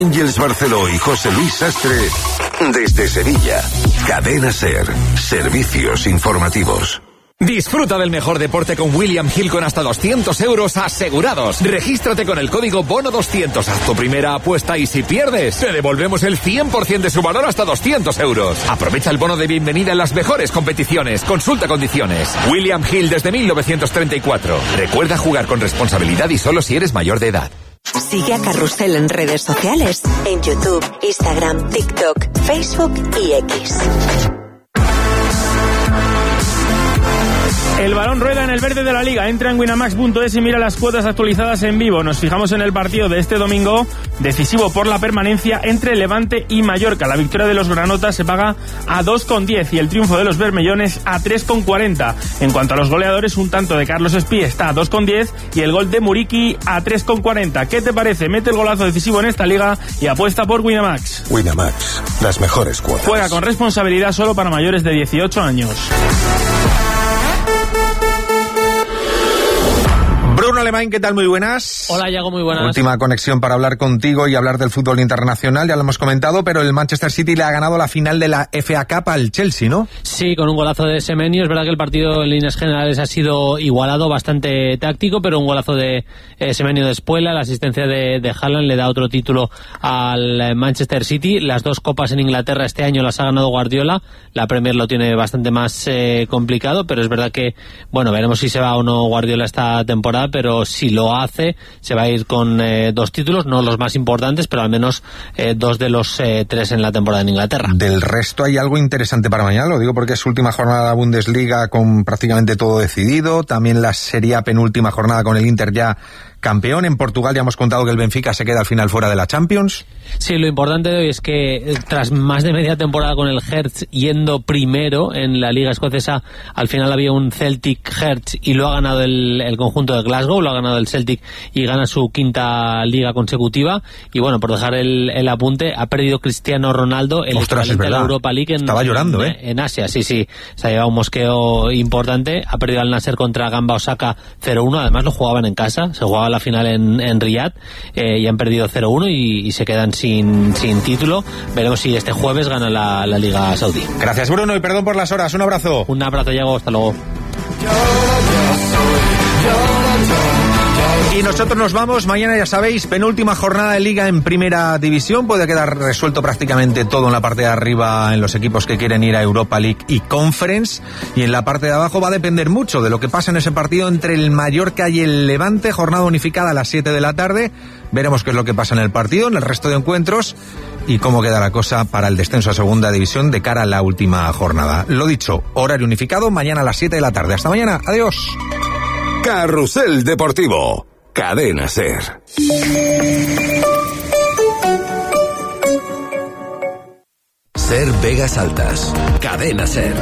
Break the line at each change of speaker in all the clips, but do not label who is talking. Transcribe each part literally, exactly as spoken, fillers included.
Ángels Barceló y José Luis Sastre desde Sevilla. Cadena SER. Servicios informativos.
Disfruta del mejor deporte con William Hill con hasta doscientos euros asegurados. Regístrate con el código bono doscientos. Haz tu primera apuesta y si pierdes, te devolvemos el cien por ciento de su valor hasta doscientos euros. Aprovecha el bono de bienvenida en las mejores competiciones. Consulta condiciones. William Hill desde mil novecientos treinta y cuatro. Recuerda jugar con responsabilidad y solo si eres mayor de edad.
Sigue a Carrusel en redes sociales, en YouTube, Instagram, TikTok, Facebook y X.
El balón rueda en el verde de la Liga. Entra en winamax punto es y mira las cuotas actualizadas en vivo. Nos fijamos en el partido de este domingo, decisivo por la permanencia entre Levante y Mallorca. La victoria de los granotas se paga a dos con diez y el triunfo de los bermellones a tres con cuarenta. En cuanto a los goleadores, un tanto de Carlos Espí está a dos con diez y el gol de Muriqui a tres con cuarenta. ¿Qué te parece? Mete el golazo decisivo en esta liga y apuesta por Winamax.
Winamax, las mejores cuotas.
Juega con responsabilidad solo para mayores de dieciocho años.
Bruno Alemán, ¿qué tal? Muy buenas.
Hola, Iago, muy buenas.
Última conexión para hablar contigo y hablar del fútbol internacional, ya lo hemos comentado, pero el Manchester City le ha ganado la final de la F A Cup al Chelsea, ¿no?
Sí, con un golazo de Semenyo. Es verdad que el partido en líneas generales ha sido igualado, bastante táctico, pero un golazo de eh, Semenyo de Espuela, la asistencia de, de Haaland le da otro título al Manchester City. Las dos copas en Inglaterra este año las ha ganado Guardiola, la Premier lo tiene bastante más eh, complicado, pero es verdad que, bueno, veremos si se va o no Guardiola esta temporada, pero si lo hace, se va a ir con eh, dos títulos, no los más importantes, pero al menos eh, dos de los eh, tres en la temporada en Inglaterra.
Del resto hay algo interesante para mañana, lo digo porque es última jornada de la Bundesliga con prácticamente todo decidido, también la Serie A penúltima jornada con el Inter ya campeón. En Portugal ya hemos contado que el Benfica se queda al final fuera de la Champions.
Sí, lo importante de hoy es que tras más de media temporada con el Hertz yendo primero en la Liga Escocesa, al final había un Celtic Hertz y lo ha ganado el, el conjunto de Glasgow, lo ha ganado el Celtic y gana su quinta liga consecutiva. Y bueno, por dejar el, el apunte, ha perdido Cristiano Ronaldo el
Ostras,
equivalente
es
de la Europa League en,
estaba llorando,
en,
¿eh?
en Asia, sí, sí, se ha llevado un mosqueo importante, ha perdido al Nasser contra Gamba Osaka cero uno, además lo jugaban en casa, se jugaba la final en, en Riyadh eh, y han perdido cero uno y, y se quedan sin, sin título. Veremos si este jueves gana la, la Liga Saudí.
Gracias, Bruno, y perdón por las horas. Un abrazo.
Un abrazo, Diego. Hasta luego.
Y nosotros nos vamos, mañana ya sabéis, penúltima jornada de Liga en Primera División, puede quedar resuelto prácticamente todo en la parte de arriba en los equipos que quieren ir a Europa League y Conference, y en la parte de abajo va a depender mucho de lo que pasa en ese partido entre el Mallorca y el Levante, jornada unificada a las siete de la tarde, veremos qué es lo que pasa en el partido, en el resto de encuentros, y cómo queda la cosa para el descenso a Segunda División de cara a la última jornada. Lo dicho, horario unificado, mañana a las siete de la tarde. Hasta mañana, adiós.
Carrusel Deportivo. Cadena SER. SER Vegas Altas. Cadena SER.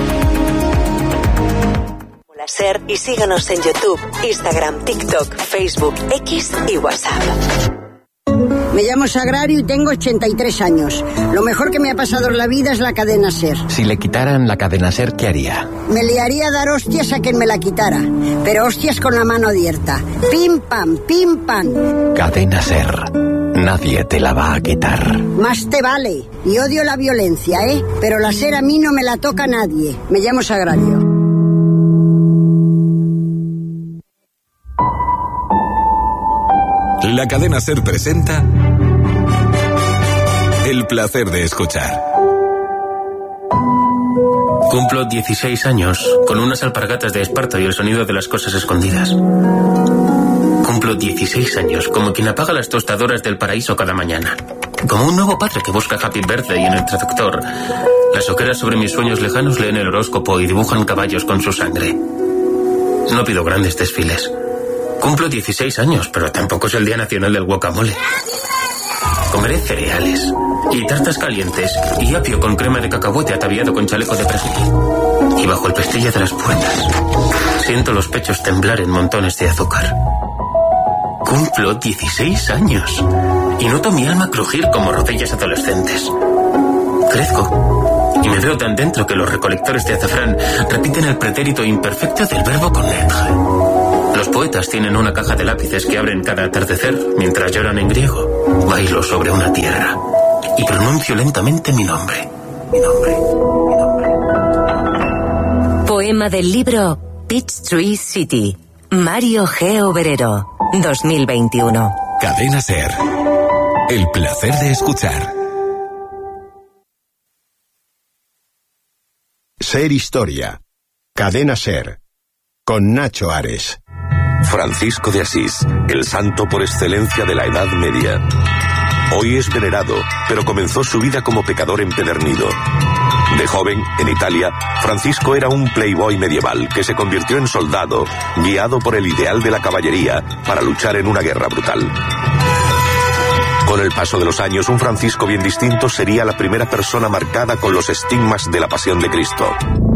La SER y síganos en YouTube, Instagram, TikTok, Facebook, X y WhatsApp.
Me llamo Sagrario y tengo ochenta y tres años. Lo mejor que me ha pasado en la vida es la cadena SER.
Si le quitaran la cadena SER, ¿qué haría?
Me liaría a dar hostias a quien me la quitara, pero hostias con la mano abierta. Pim pam, pim pam.
Cadena SER. Nadie te la va a quitar.
Más te vale. Y odio la violencia, ¿eh? Pero la SER a mí no me la toca nadie. Me llamo Sagrario.
La cadena SER presenta El placer de escuchar.
Cumplo dieciséis años, con unas alpargatas de esparto y el sonido de las cosas escondidas. Cumplo dieciséis años, como quien apaga las tostadoras del paraíso cada mañana. Como un nuevo padre que busca Happy Birthday en el traductor. Las ojeras sobre mis sueños lejanos leen el horóscopo y dibujan caballos con su sangre. No pido grandes desfiles. Cumplo dieciséis años, pero tampoco es el Día Nacional del Guacamole. Comeré cereales y tartas calientes y apio con crema de cacahuete ataviado con chaleco de Presley. Y bajo el pestillo de las puertas siento los pechos temblar en montones de azúcar. Cumplo dieciséis años y noto mi alma crujir como rodillas adolescentes. Crezco y me veo tan dentro que los recolectores de azafrán repiten el pretérito imperfecto del verbo connaître. Los poetas tienen una caja de lápices que abren cada atardecer mientras lloran en griego. bailo sobre una tierra y pronuncio lentamente mi nombre. Mi nombre. Mi nombre.
Poema del libro Peachtree City, Mario G. Obrero, dos mil veintiuno.
Cadena SER. El placer de escuchar.
SER Historia. Cadena SER. Con Nacho Ares.
Francisco de Asís, el santo por excelencia de la Edad Media. Hoy es venerado, pero comenzó su vida como pecador empedernido. De joven, en Italia, Francisco era un playboy medieval que se convirtió en soldado, guiado por el ideal de la caballería para luchar en una guerra brutal. Con el paso de los años, un Francisco bien distinto sería la primera persona marcada con los estigmas de la pasión de Cristo.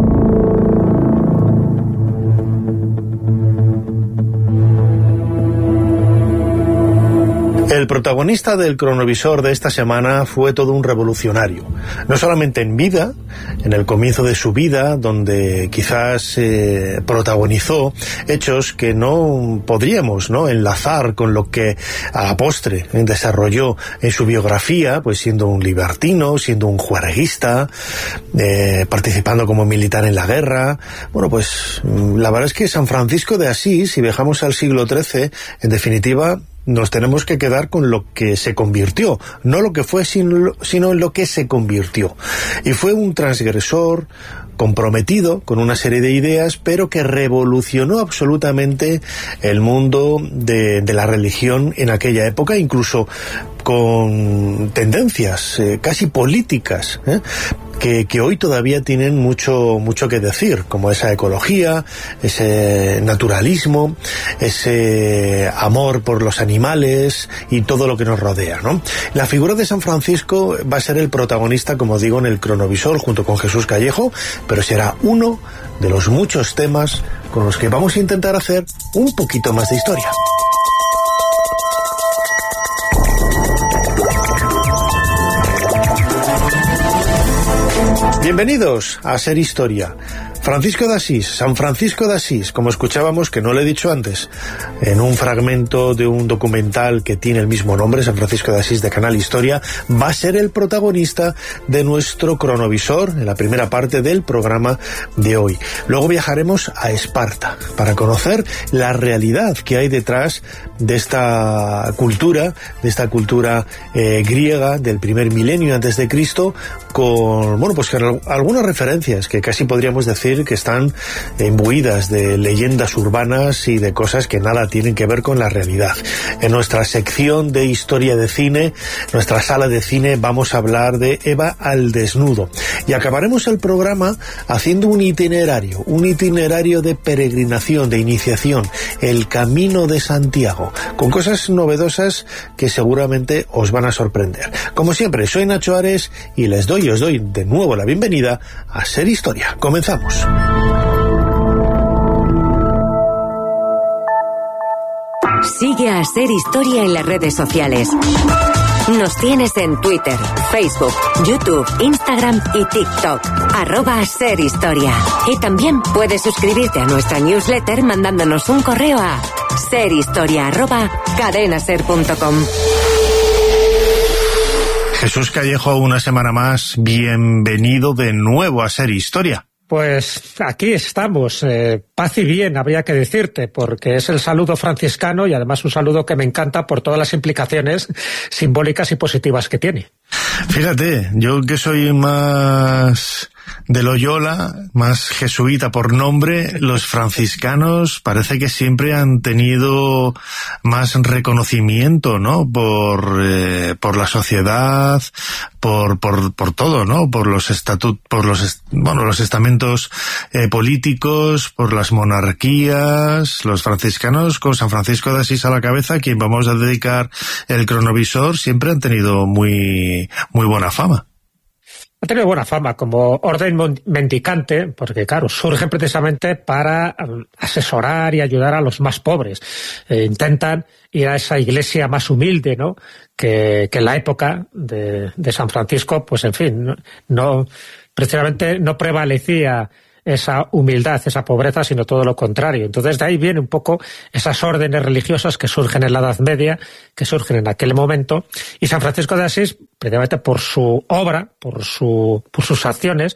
El protagonista del cronovisor de esta semana fue todo un revolucionario, no solamente en vida, en el comienzo de su vida, donde quizás eh, protagonizó hechos que no podríamos no enlazar con lo que a la postre eh, desarrolló en su biografía, pues siendo un libertino, siendo un juerguista, eh, participando como militar en la guerra. Bueno, pues la verdad es que San Francisco de Asís, si viajamos al siglo trece, en definitiva, nos tenemos que quedar con lo que se convirtió, no lo que fue, sino, sino en lo que se convirtió. Y fue un transgresor comprometido con una serie de ideas, pero que revolucionó absolutamente el mundo de, de la religión en aquella época, incluso con tendencias eh, casi políticas, ¿eh? Que, que hoy todavía tienen mucho mucho que decir, como esa ecología, ese naturalismo, ese amor por los animales y todo lo que nos rodea, ¿no? La figura de San Francisco va a ser el protagonista, como digo, en el cronovisor, junto con Jesús Callejo, pero será uno de los muchos temas con los que vamos a intentar hacer un poquito más de historia. Bienvenidos a SER Historia. Francisco de Asís, San Francisco de Asís, como escuchábamos, que no lo he dicho antes, en un fragmento de un documental que tiene el mismo nombre, San Francisco de Asís, de Canal Historia, va a ser el protagonista de nuestro cronovisor en la primera parte del programa de hoy. Luego viajaremos a Esparta para conocer la realidad que hay detrás de esta cultura, de esta cultura eh, griega del primer milenio antes de Cristo, con, bueno, pues con algunas referencias que casi podríamos decir que están imbuidas de leyendas urbanas y de cosas que nada tienen que ver con la realidad. En nuestra sección de historia de cine, nuestra sala de cine, vamos a hablar de Eva al desnudo. Y acabaremos el programa haciendo un itinerario, un itinerario de peregrinación, de iniciación, el Camino de Santiago, con cosas novedosas que seguramente os van a sorprender. Como siempre, soy Nacho Ares y les doy, os doy de nuevo la bienvenida a SER Historia. Comenzamos.
Sigue a SER Historia en las redes sociales. Nos tienes en Twitter, Facebook, YouTube, Instagram y TikTok. Arroba SER Historia. Y también puedes suscribirte a nuestra newsletter mandándonos un correo a serhistoria arroba cadenaser punto com.
Jesús Callejo, una semana más, bienvenido de nuevo a SER Historia.
Pues aquí estamos, eh, paz y bien, habría que decirte, porque es el saludo franciscano y además un saludo que me encanta por todas las implicaciones simbólicas y positivas que tiene.
Fíjate, yo que soy más de Loyola, más jesuita por nombre, los franciscanos parece que siempre han tenido más reconocimiento, ¿no? Por eh, por la sociedad, por por por todo, ¿no? Por los estatut, por los bueno, los estamentos eh, políticos, por las monarquías. Los franciscanos, con San Francisco de Asís a la cabeza, a quien vamos a dedicar el cronovisor, siempre han tenido muy muy buena fama.
Ha tenido buena fama como orden mendicante, porque claro, surgen precisamente para asesorar y ayudar a los más pobres. Eh, intentan ir a esa iglesia más humilde, ¿no? Que, que en la época de, de San Francisco, pues en fin, no, no precisamente no prevalecía esa humildad, esa pobreza, sino todo lo contrario. Entonces de ahí viene un poco esas órdenes religiosas que surgen en la Edad Media, que surgen en aquel momento, y San Francisco de Asís, precisamente por su obra, por su, por sus acciones,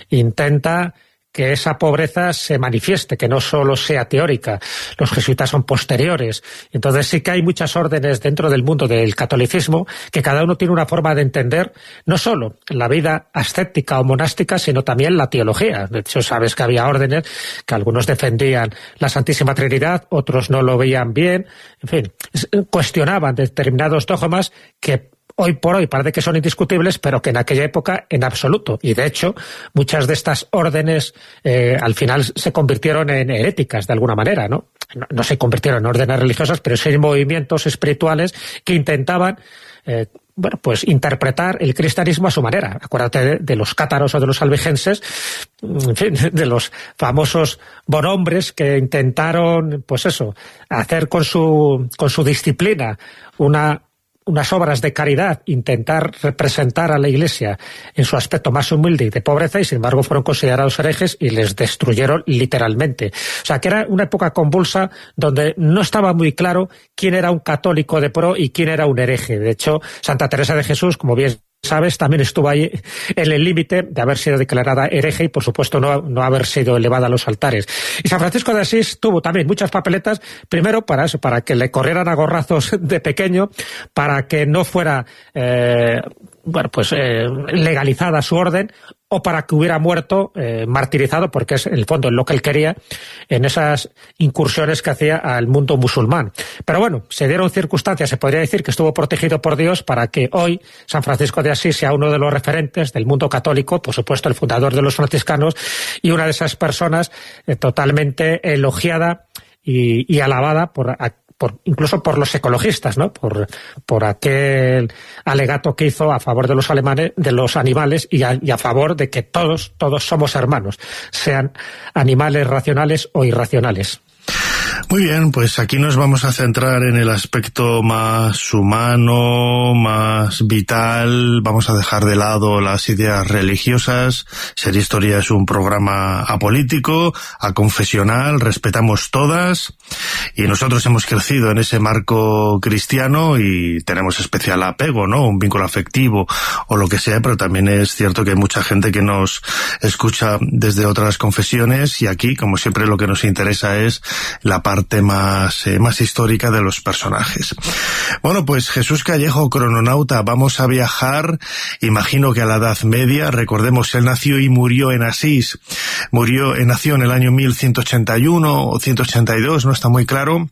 intenta que esa pobreza se manifieste, que no solo sea teórica. Los jesuitas son posteriores. Entonces sí que hay muchas órdenes dentro del mundo del catolicismo que cada uno tiene una forma de entender no solo la vida ascética o monástica, sino también la teología. De hecho, sabes que había órdenes que algunos defendían la Santísima Trinidad, otros no lo veían bien, en fin, cuestionaban determinados dogmas que hoy por hoy parece que son indiscutibles, pero que en aquella época en absoluto. Y de hecho, muchas de estas órdenes eh, al final se convirtieron en heréticas de alguna manera, ¿no? No, no se convirtieron en órdenes religiosas, pero sí en movimientos espirituales que intentaban eh, bueno, pues interpretar el cristianismo a su manera. Acuérdate de, de los cátaros o de los albigenses, en fin, de los famosos bonhombres que intentaron, pues eso, hacer con su, con su disciplina una unas obras de caridad, intentar representar a la Iglesia en su aspecto más humilde y de pobreza, y sin embargo fueron considerados herejes y les destruyeron literalmente. O sea, que era una época convulsa donde no estaba muy claro quién era un católico de pro y quién era un hereje. De hecho, Santa Teresa de Jesús, como bien sabes, también estuvo ahí en el límite de haber sido declarada hereje y, por supuesto, no, no haber sido elevada a los altares. Y San Francisco de Asís tuvo también muchas papeletas, primero para eso, para que le corrieran a gorrazos de pequeño, para que no fuera eh, bueno, pues eh, legalizada su orden, o para que hubiera muerto eh, martirizado, porque es en el fondo lo que él quería en esas incursiones que hacía al mundo musulmán. Pero bueno, se dieron circunstancias, se podría decir que estuvo protegido por Dios para que hoy San Francisco de Asís sea uno de los referentes del mundo católico, por supuesto el fundador de los franciscanos, y una de esas personas eh, totalmente elogiada y, y alabada por Por, incluso por los ecologistas, ¿no? Por, por aquel alegato que hizo a favor de los alemanes, de los animales y a, y a favor de que todos, todos somos hermanos, sean animales racionales o irracionales.
Muy bien, pues aquí nos vamos a centrar en el aspecto más humano, más vital. Vamos a dejar de lado las ideas religiosas. Ser Historia es un programa apolítico, aconfesional, respetamos todas, y nosotros hemos crecido en ese marco cristiano y tenemos especial apego, ¿no? Un vínculo afectivo o lo que sea, pero también es cierto que hay mucha gente que nos escucha desde otras confesiones, y aquí, como siempre, lo que nos interesa es la parte más, eh, más histórica de los personajes. Bueno, pues Jesús Callejo, crononauta, vamos a viajar, imagino que a la Edad Media. Recordemos, él nació y murió en Asís. Murió, eh, nació en el año mil ciento ochenta y uno o ciento ochenta y dos, no está muy claro.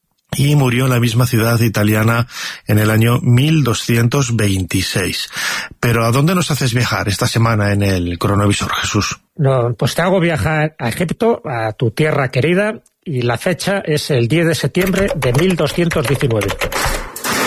Y murió en la misma ciudad italiana en el año mil doscientos veintiséis. Pero ¿a dónde nos haces viajar esta semana en el cronovisor, Jesús?
No, pues te hago viajar a Egipto, a tu tierra querida, y la fecha es el diez de septiembre de mil doscientos diecinueve.